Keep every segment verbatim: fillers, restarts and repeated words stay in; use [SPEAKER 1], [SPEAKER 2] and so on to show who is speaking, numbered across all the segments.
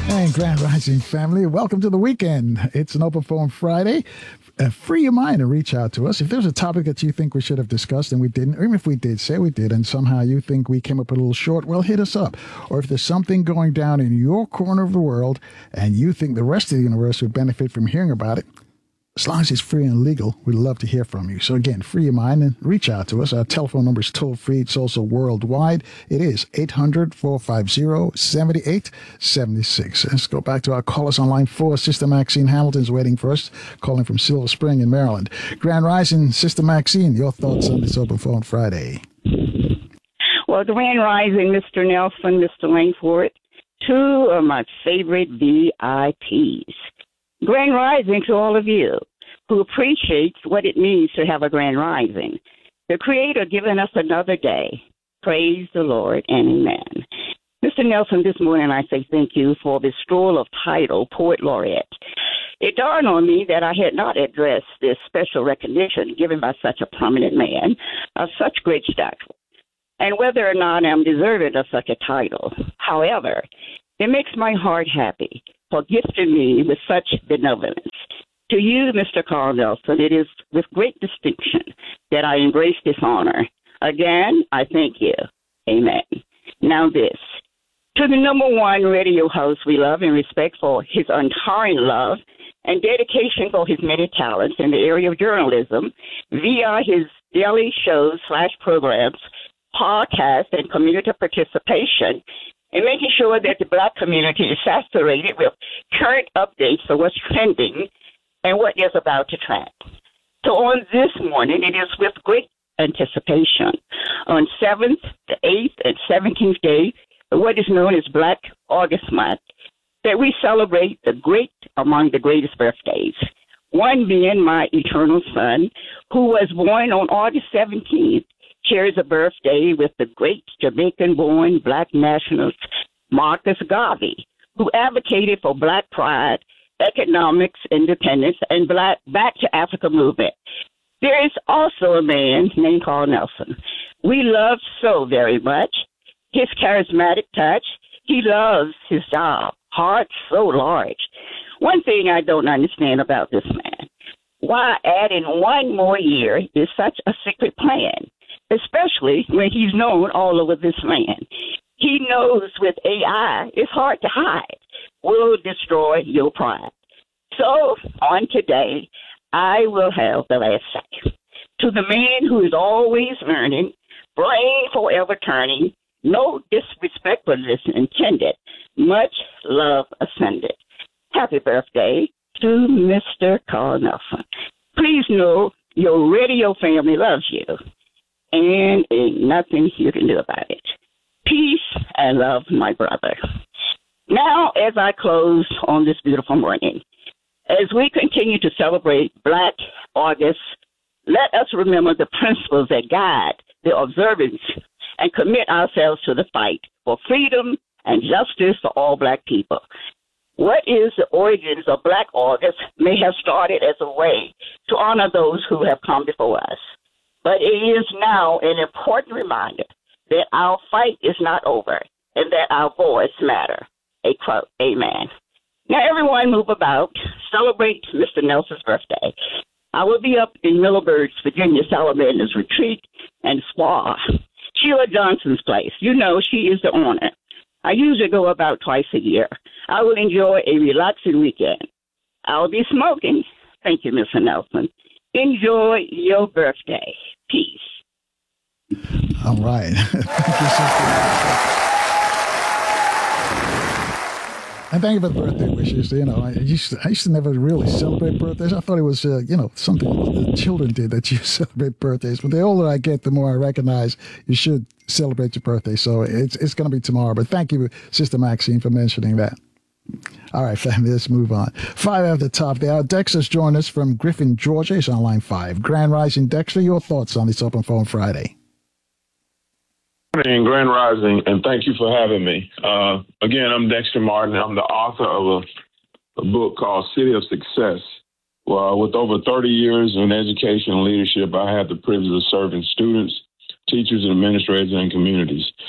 [SPEAKER 1] And Grand Rising family, welcome to the weekend. It's an open forum Friday. Uh, free your mind and reach out to us. If there's a topic that you think we should have discussed and we didn't, or even if we did, say we did, and somehow you think we came up a little short, well, hit us up. Or if there's something going down in your corner of the world and you think the rest of the universe would benefit from hearing about it, as long as it's free and legal, we'd love to hear from you. So again, free your mind and reach out to us. Our telephone number is toll free. It's also worldwide. It is eight hundred, four five zero, seven eight seven six. Let's go back to our callers on line four. Sister Maxine Hamilton's waiting for us, calling from Silver Spring in Maryland. Grand Rising, Sister Maxine, your thoughts on this Open Phone Friday?
[SPEAKER 2] Well, Grand Rising, Mister Nelson, Mister Langford, two of my favorite V I Ps. Grand Rising to all of you who appreciate what it means to have a Grand Rising. The Creator giving us another day. Praise the Lord and amen. Mister Nelson, this morning I say thank you for the stroll of title, Poet Laureate. It dawned on me that I had not addressed this special recognition given by such a prominent man of such great stature, and whether or not I'm deserving of such a title. However, it makes my heart happy for gifting me with such benevolence. To you, Mister Carl Nelson, it is with great distinction that I embrace this honor. Again, I thank you. Amen. Now this. To the number one radio host we love and respect for his untiring love and dedication for his many talents in the area of journalism via his daily shows slash programs, podcasts, and community participation, and making sure that the Black community is saturated with current updates of what's trending and what is about to trend. So on this morning, it is with great anticipation on seventh, the eighth, and seventeenth day, what is known as Black August Month, that we celebrate the great among the greatest birthdays. One being my eternal son, who was born on August seventeenth, shares a birthday with the great Jamaican-born Black nationalist Marcus Garvey, who advocated for Black pride, economics, independence, and Black Back to Africa movement. There is also a man named Carl Nelson. We love so very much his charismatic touch. He loves his job, heart so large. One thing I don't understand about this man, why adding one more year is such a secret plan, especially when he's known all over this land. He knows with A I, it's hard to hide. Will destroy your pride. So on today, I will have the last say. To the man who is always learning, brain forever turning, no disrespectfulness intended, much love ascended. Happy birthday to Mister Carl Nelson. Please know your radio family loves you, and ain't nothing you can do about it. Peace and love, my brother. Now, as I close on this beautiful morning, as we continue to celebrate Black August, let us remember the principles that guide the observance and commit ourselves to the fight for freedom and justice for all Black people. What is the origins of Black August may have started as a way to honor those who have come before us. But it is now an important reminder that our fight is not over and that our voice matter. A quote, amen. Now, everyone move about, celebrate Mister Nelson's birthday. I will be up in Millburg, Virginia, Salamander's retreat and spa. Sheila Johnson's place. You know, she is the owner. I usually go about twice a year. I will enjoy a relaxing weekend. I'll be smoking. Thank you, Mister Nelson. Enjoy your birthday. Peace.
[SPEAKER 1] All right. Thank you, sister. And thank you for the birthday wishes. You know, I used to, I used to never really celebrate birthdays. I thought it was, uh, you know, something that children did, that you celebrate birthdays. But the older I get, the more I recognize you should celebrate your birthday. So it's it's going to be tomorrow. But thank you, Sister Maxine, for mentioning that. All right, family, let's move on. Five at the top there. Dexter's joined us from Griffin, Georgia. He's on line five. Grand Rising, Dexter, your thoughts on this Open Phone Friday?
[SPEAKER 3] Morning, Grand Rising, and thank you for having me. Uh, again, I'm Dexter Martin. I'm the author of a, a book called City of Success. Well, with over thirty years in education and leadership, I had the privilege of serving students, teachers, and administrators and communities. Uh,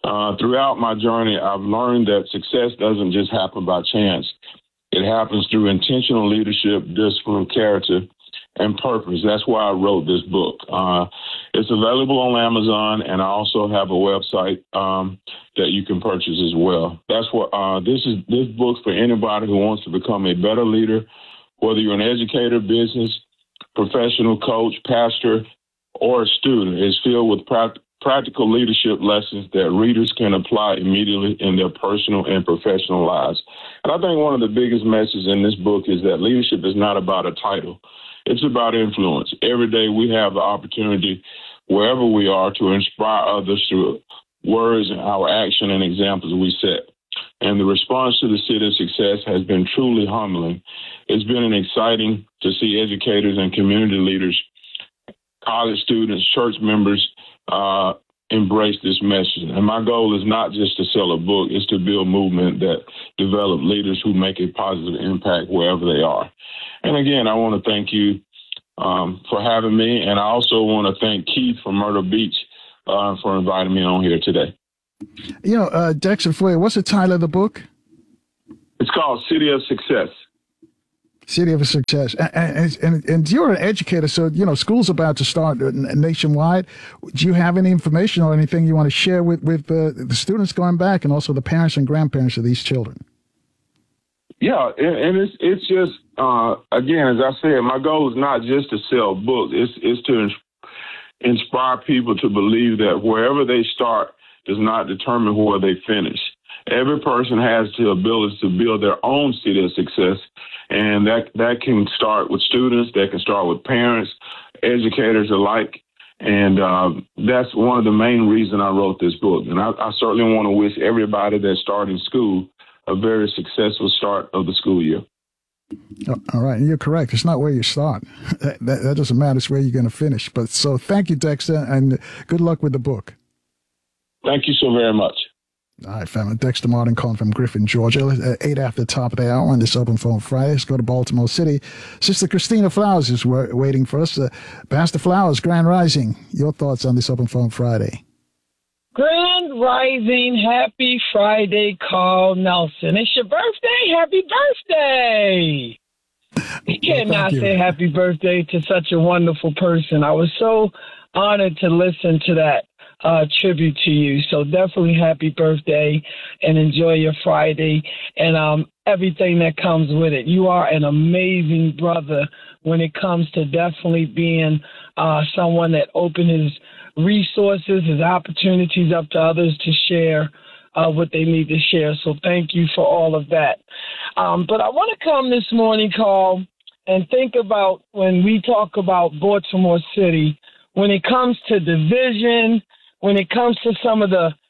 [SPEAKER 3] Uh, throughout my journey, I've learned that success doesn't just happen by chance. It happens through intentional leadership, discipline, character, and purpose. That's why I wrote this book. Uh, it's available on Amazon, and I also have a website um, that you can purchase as well. That's what uh, this is. This book's for anybody who wants to become a better leader, whether you're an educator, business professional, coach, pastor, or a student. It's filled with practical. practical leadership lessons that readers can apply immediately in their personal and professional lives. And I think one of the biggest messages in this book is that leadership is not about a title. It's about influence. Every day we have the opportunity, wherever we are, to inspire others through words and our action and examples we set. And the response to the City of Success has been truly humbling. It's been an exciting to see educators and community leaders, college students, church members, Uh, embrace this message. And my goal is not just to sell a book, it's to build movement that develop leaders who make a positive impact wherever they are. And again, I want to thank you um, for having me. And I also want to thank Keith from Myrtle Beach uh, for inviting me on here today.
[SPEAKER 1] You know, uh, Dexter Floyd, what's the title of the book?
[SPEAKER 3] It's called City of Success.
[SPEAKER 1] City of Success. And, and, and you're an educator, so, you know, school's about to start nationwide. Do you have any information or anything you want to share with, with uh, the students going back and also the parents and grandparents of these children?
[SPEAKER 3] Yeah, and, and it's it's just, uh, again, as I said, my goal is not just to sell books. It's, it's to ins- inspire people to believe that wherever they start does not determine where they finish. Every person has the ability to build their own city of success, and that, that can start with students, that can start with parents, educators alike, and uh, that's one of the main reasons I wrote this book. And I, I certainly want to wish everybody that's starting school a very successful start of the school year.
[SPEAKER 1] All right, and you're correct. It's not where you start. That, that, that doesn't matter. It's where you're going to finish. But so thank you, Dexter, and good luck with the book.
[SPEAKER 3] Thank you so very much.
[SPEAKER 1] All right, family. Dexter Martin calling from Griffin, Georgia. Uh, eight after the top of the hour on this Open Phone Friday. Let's go to Baltimore City. Sister Christina Flowers is wa- waiting for us. Uh, Pastor Flowers, Grand Rising. Your thoughts on this Open Phone Friday?
[SPEAKER 4] Grand Rising. Happy Friday, Carl Nelson. It's your birthday. Happy birthday. You cannot
[SPEAKER 1] you.
[SPEAKER 4] say happy birthday to such a wonderful person. I was so honored to listen to that uh, tribute to you. So definitely happy birthday and enjoy your Friday and um, everything that comes with it. You are an amazing brother when it comes to definitely being uh, someone that opens his resources, his opportunities up to others to share uh, what they need to share. So thank you for all of that. Um, but I want to come this morning, Carl, and think about when we talk about Baltimore City, when it comes to division, when it comes to some of the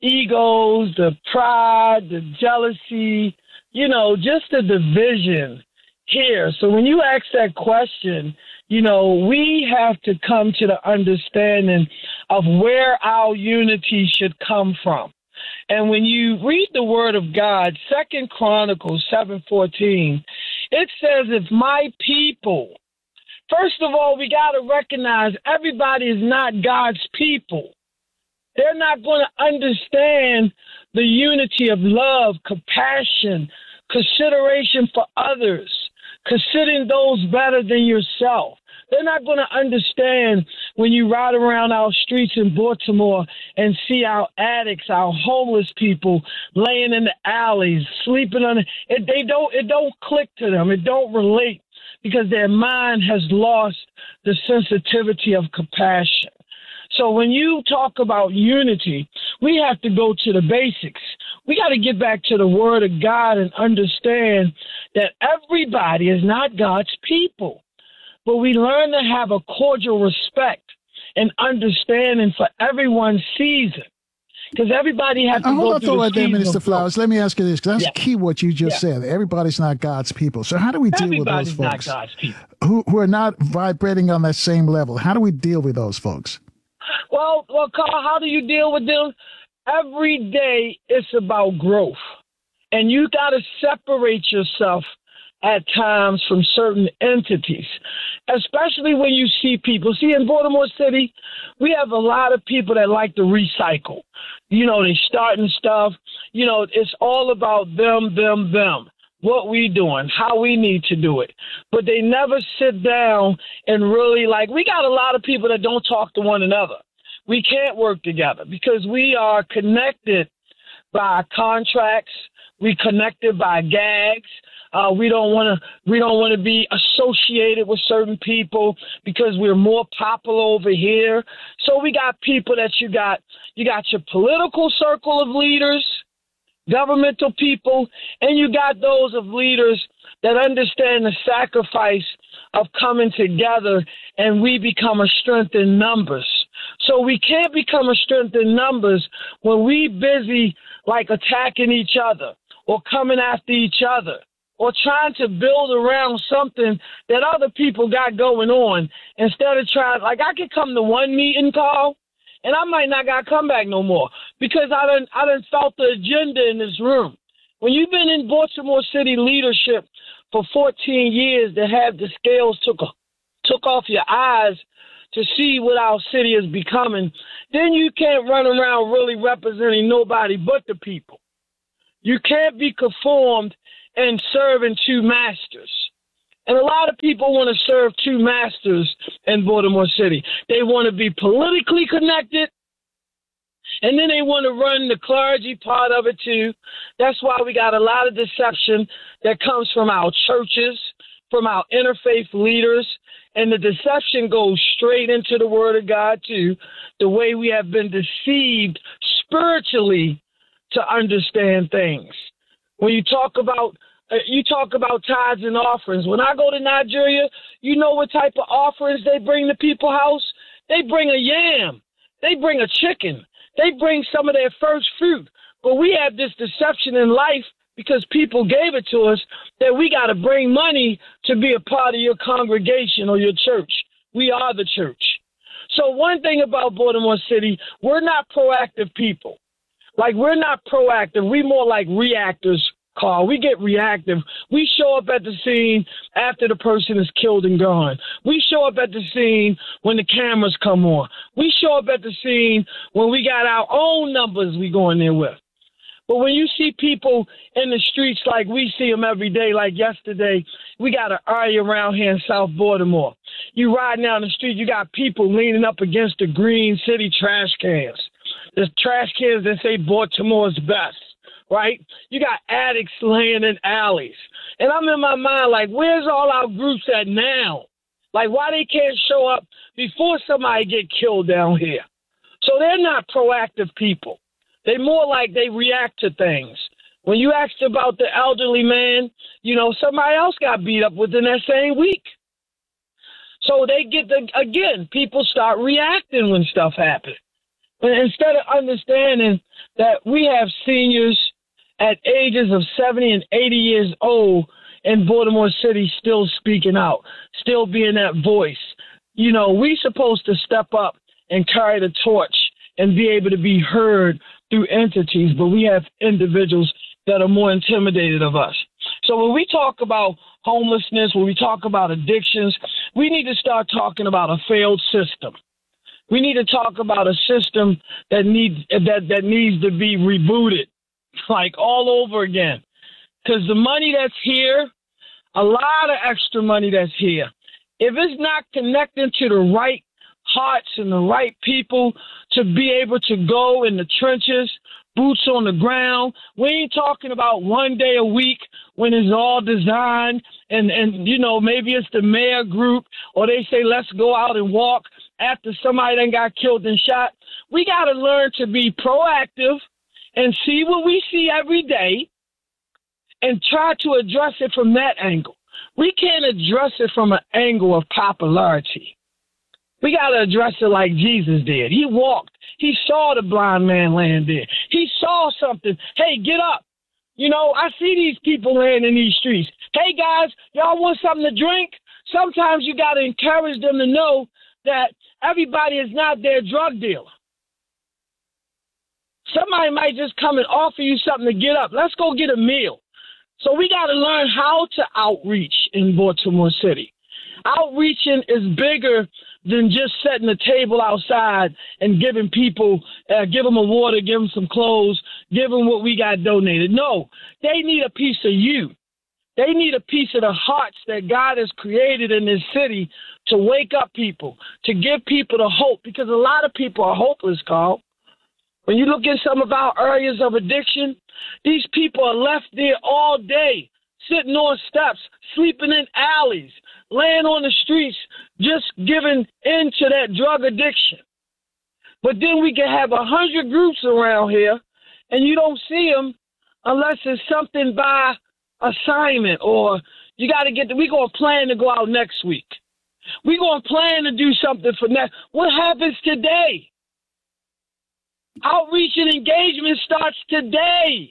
[SPEAKER 4] egos, the pride, the jealousy, you know, just the division here. So when you ask that question, you know, we have to come to the understanding of where our unity should come from. And when you read the word of God, Second Chronicles seven fourteen, it says, if my people, first of all, we got to recognize everybody is not God's people. They're not going to understand the unity of love, compassion, consideration for others, considering those better than yourself. They're not going to understand when you ride around our streets in Baltimore and see our addicts, our homeless people laying in the alleys, sleeping on it. it they don't, it don't click to them. It don't relate because their mind has lost the sensitivity of compassion. So when you talk about unity, we have to go to the basics. We got to get back to the word of God and understand that everybody is not God's people. But we learn to have a cordial respect and understanding for everyone's season. Because everybody has to
[SPEAKER 1] uh,
[SPEAKER 4] go
[SPEAKER 1] hold on
[SPEAKER 4] through the
[SPEAKER 1] right there,
[SPEAKER 4] season
[SPEAKER 1] Minister
[SPEAKER 4] of
[SPEAKER 1] Flowers. Let me ask you this, because that's
[SPEAKER 4] Yeah.
[SPEAKER 1] key what you just
[SPEAKER 4] Yeah.
[SPEAKER 1] said. Everybody's not God's people. So how do we deal with those
[SPEAKER 4] Everybody's not
[SPEAKER 1] folks
[SPEAKER 4] God's people.
[SPEAKER 1] who, who are not vibrating on that same level? How do we deal with those folks?
[SPEAKER 4] Well, well, Carl, how do you deal with them? Every day it's about growth. And you got to separate yourself at times from certain entities, especially when you see people. See, in Baltimore City, we have a lot of people that like to recycle. You know, they starting stuff. You know, it's all about them, them, them. What we doing, how we need to do it. But they never sit down and really, like, we got a lot of people that don't talk to one another. We can't work together because we are connected by contracts. We connected by gags. Uh, we don't want to. We don't want to be associated with certain people because we're more popular over here. So we got people that you got. You got your political circle of leaders, governmental people, and you got those of leaders that understand the sacrifice of coming together, and we become a strength in numbers. So we can't become a strength in numbers when we busy like attacking each other or coming after each other, or trying to build around something that other people got going on instead of trying. Like, I could come to one meeting, Carl, and I might not got to come back no more because I done, I done felt the agenda in this room. When you've been in Baltimore City leadership for fourteen years, to have the scales took, took off your eyes to see what our city is becoming, then you can't run around really representing nobody but the people. You can't be conformed and serving two masters. And a lot of people want to serve two masters in Baltimore City. They want to be politically connected, and then they want to run the clergy part of it too. That's why we got a lot of deception that comes from our churches, from our interfaith leaders, and the deception goes straight into the Word of God too, the way we have been deceived spiritually to understand things. When you talk about uh, you talk about tithes and offerings. When I go to Nigeria, you know what type of offerings they bring to people's house? They bring a yam. They bring a chicken. They bring some of their first fruit. But we have this deception in life because people gave it to us that we got to bring money to be a part of your congregation or your church. We are the church. So one thing about Baltimore City, we're not proactive people. Like, we're not proactive. We more like reactors, Carl. We get reactive. We show up at the scene after the person is killed and gone. We show up at the scene when the cameras come on. We show up at the scene when we got our own numbers we go in there with. But when you see people in the streets like we see them every day, like yesterday, we got an area around here in South Baltimore. You ride down the street, you got people leaning up against the Green City trash cans. The trash cans that say Baltimore's best, right? You got addicts laying in alleys. And I'm in my mind like, where's all our groups at now? Like, why they can't show up before somebody get killed down here? So they're not proactive people. They more like they react to things. When you asked about the elderly man, you know, somebody else got beat up within that same week. So they get the, again, people start reacting when stuff happens. But instead of understanding that we have seniors at ages of seventy and eighty years old in Baltimore City still speaking out, still being that voice, you know, we supposed to step up and carry the torch and be able to be heard through entities, but we have individuals that are more intimidated of us. So when we talk about homelessness, when we talk about addictions, we need to start talking about a failed system. We need to talk about a system that needs that, that needs to be rebooted, like all over again. Because the money that's here, a lot of extra money that's here, if it's not connecting to the right hearts and the right people to be able to go in the trenches, boots on the ground. We ain't talking about one day a week when it's all designed and, and you know, maybe it's the mayor group or they say, let's go out and walk after somebody then got killed and shot. We got to learn to be proactive and see what we see every day and try to address it from that angle. We can't address it from an angle of popularity. We got to address it like Jesus did. He walked. He saw the blind man laying there. He saw something. Hey, get up. You know, I see these people laying in these streets. Hey, guys, y'all want something to drink? Sometimes you got to encourage them to know that everybody is not their drug dealer. Somebody might just come and offer you something to get up. Let's go get a meal. So we got to learn how to outreach in Baltimore City. Outreaching is bigger than just setting a table outside and giving people, uh, give them a water, give them some clothes, give them what we got donated. No, they need a piece of you. They need a piece of the hearts that God has created in this city to wake up people, to give people the hope, because a lot of people are hopeless, Carl. When you look at some of our areas of addiction, these people are left there all day, sitting on steps, sleeping in alleys, laying on the streets, just giving in to that drug addiction. But then we can have a hundred groups around here, and you don't see them unless it's something by assignment, or you got to get the, we going to plan to go out next week. We going to plan to do something for next. What happens today? Outreach and engagement starts today.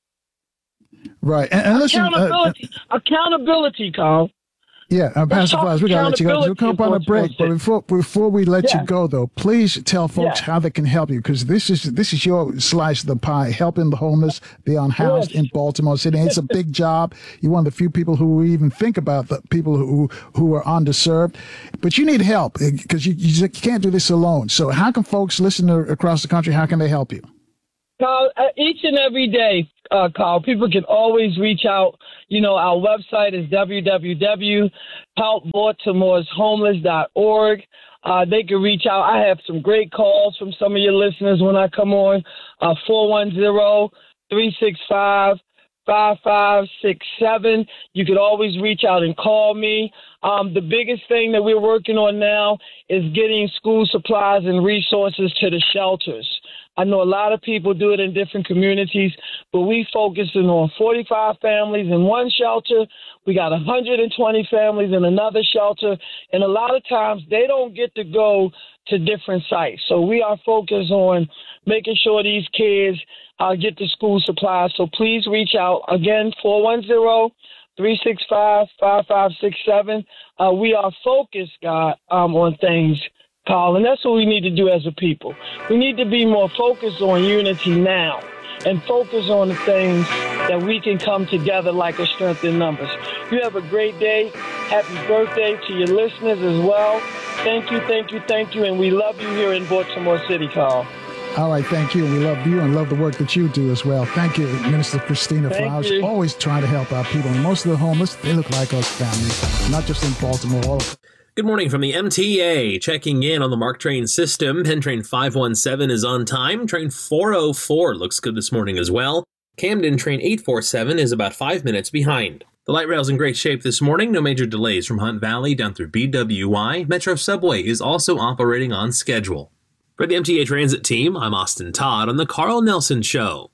[SPEAKER 1] Right. And, and listen,
[SPEAKER 4] accountability, uh, accountability, Carl.
[SPEAKER 1] Yeah, uh, Pastor Flowers, we got to let you go. We'll come up on a break. But before before we let yeah. you go, though, please tell folks yeah. how they can help you, because this is this is your slice of the pie, helping the homeless, the unhoused yes. in Baltimore City. It's a big job. You're one of the few people who even think about the people who who are underserved. But you need help, because you, you can't do this alone. So how can folks listen to, across the country, how can they help you?
[SPEAKER 4] Carl, uh, each and every day, uh, Carl, people can always reach out. You know, our website is w w w dot help baltimore's homeless dot org. Uh, they can reach out. I have some great calls from some of your listeners when I come on, uh, four one zero, three six five, five five six seven. You can always reach out and call me. Um, the biggest thing that we're working on now is getting school supplies and resources to the shelters. I know a lot of people do it in different communities, but we focusing on forty-five families in one shelter. We got one hundred twenty families in another shelter, and a lot of times they don't get to go to different sites. So we are focused on making sure these kids uh, get the school supplies. So please reach out. Again, four one zero, three six five, five five six seven. Uh, we are focused, God, um, on things, Carl, and that's what we need to do as a people. We need to be more focused on unity now and focus on the things that we can come together like a strength in numbers. You have a great day. Happy birthday to your listeners as well. Thank you, thank you, thank you, and we love you here in Baltimore City, Carl.
[SPEAKER 1] All right, thank you. We love you and love the work that you do as well. Thank you, Minister Christina
[SPEAKER 4] thank
[SPEAKER 1] Flowers,
[SPEAKER 4] you.
[SPEAKER 1] Always trying to help out people. And most of the homeless, they look like us families, not just in Baltimore, all
[SPEAKER 5] Good morning from the M T A. Checking in on the MARC train system. Penn Train five one seven is on time. Train four oh four looks good this morning as well. Camden Train eight four seven is about five minutes behind. The light rail's in great shape this morning. No major delays from Hunt Valley down through B W I. Metro Subway is also operating on schedule. For the M T A Transit team, I'm Austin Todd on the Carl Nelson Show.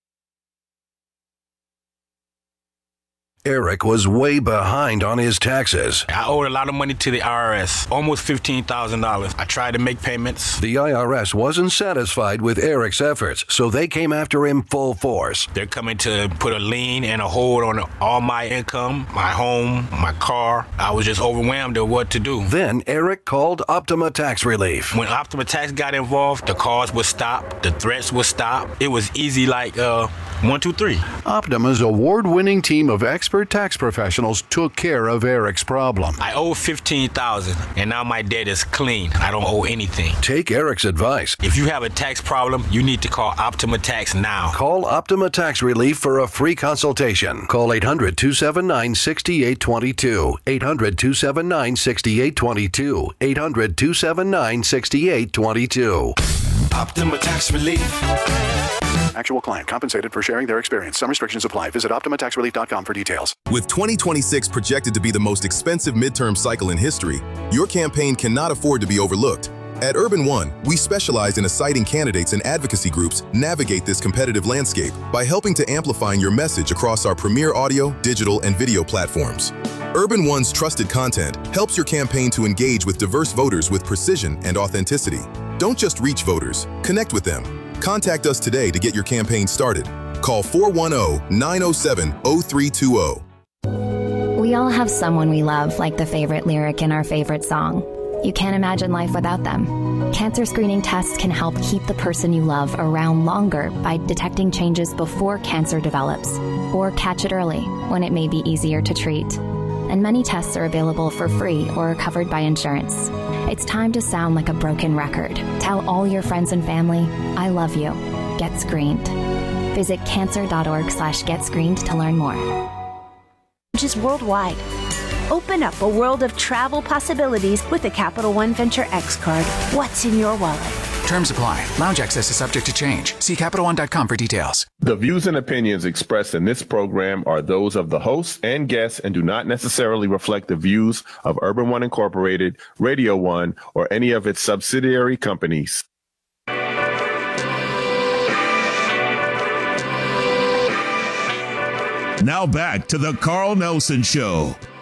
[SPEAKER 6] Eric was way behind on his taxes.
[SPEAKER 7] I owed a lot of money to the I R S, almost fifteen thousand dollars. I tried to make payments.
[SPEAKER 6] The I R S wasn't satisfied with Eric's efforts, so they came after him full force.
[SPEAKER 7] They're coming to put a lien and a hold on all my income, my home, my car. I was just overwhelmed at what to do.
[SPEAKER 6] Then Eric called Optima Tax Relief.
[SPEAKER 7] When Optima Tax got involved, the calls would stop, the threats would stop. It was easy like uh, one, two, three.
[SPEAKER 6] Optima's award-winning team of expert tax professionals took care of Eric's problem.
[SPEAKER 7] I owe fifteen thousand dollars, and now my debt is clean. I don't owe anything.
[SPEAKER 6] Take Eric's advice.
[SPEAKER 7] If you have a tax problem, you need to call Optima Tax now.
[SPEAKER 6] Call Optima Tax Relief for a free consultation. Call eight hundred, two seven nine, six eight two two. eight hundred, two seven nine, six eight two two. eight hundred, two seven nine, six eight two two.
[SPEAKER 7] Optima Tax Relief.
[SPEAKER 8] Actual client compensated for sharing their experience. Some restrictions apply. Visit optima tax relief dot com for details.
[SPEAKER 9] With twenty twenty-six projected to be the most expensive midterm cycle in history, your campaign cannot afford to be overlooked. At Urban One, we specialize in assigning candidates and advocacy groups navigate this competitive landscape by helping to amplify your message across our premier audio, digital, and video platforms. Urban One's trusted content helps your campaign to engage with diverse voters with precision and authenticity. Don't just reach voters, connect with them. Contact us today to get your campaign started. Call four one zero, nine zero seven, zero three two zero.
[SPEAKER 10] We all have someone we love, like the favorite lyric in our favorite song. You can't imagine life without them. Cancer screening tests can help keep the person you love around longer by detecting changes before cancer develops, or catch it early when it may be easier to treat. and many tests are available for free or are covered by insurance. It's time to sound like a broken record. Tell all your friends and family, I love you. Get screened. Visit cancer.org slash get screened to learn more.
[SPEAKER 11] Which is worldwide. Open up a world of travel possibilities with the Capital One Venture X card. What's in your wallet?
[SPEAKER 12] Terms apply. Lounge access is subject to change. See Capital One dot com for details.
[SPEAKER 13] The views and opinions expressed in this program are those of the hosts and guests and do not necessarily reflect the views of Urban One Incorporated, Radio One, or any of its subsidiary companies.
[SPEAKER 14] Now back to the Carl Nelson Show